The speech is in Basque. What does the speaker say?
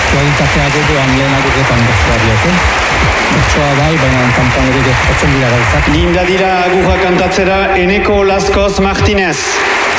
Kualitatea gogoan lehenagoketan bertsoa diote. Bertsoa bai, baina kanpoan ere gertatzen dira gauzak. Ginda dira agurra kantatzera Eneko Laskoz Martinez.